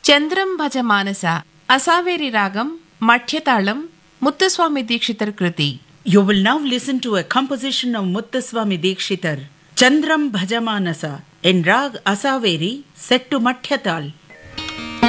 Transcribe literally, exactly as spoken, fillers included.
ಚಂದ್ರಂ ಭಜ ಮಾನಸ ಅಸಾವೇರಿ ರಾಗಂ ಮಠ್ಯತಾಳಂ ಮುತ್ತುಸ್ವಾಮಿ ದೀಕ್ಷಿತರ ಕೃತಿ. You will now listen to a composition of Muthuswami Dikshitar, Chandram Bhajamanasa, in Rag Asaveri, set to Madhyatal.